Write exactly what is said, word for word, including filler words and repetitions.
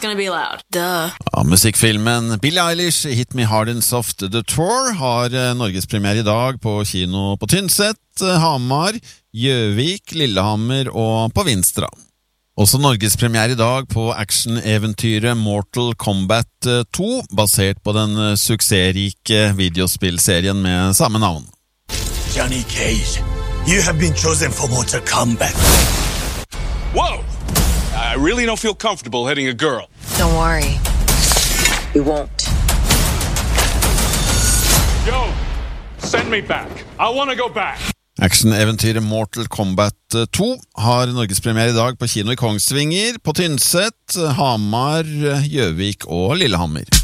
gonna be loud. Duh. Ja, musikkfilmen Billie Eilish, Hit Me Hard and Soft The Tour, har eh, Norgespremiere i dag på kino på Tynset, eh, Hamar, Gjøvik, Lillehammer og på Vinstra. Også Norgespremiere i dag på action-eventyret Mortal Kombat to, basert på den eh, suksessrike videospillserien med samme navn. Johnny Cage, you have been chosen for Mortal Kombat. Whoa! I really don't feel comfortable hitting a girl. Don't worry. You won't. Yo, send me back. I want to go back. Action-eventyret Mortal Kombat to har Norgespremiere i dag på kino i Kongsvinger, på Tynset, Hamar, Gjøvik og Lillehammer.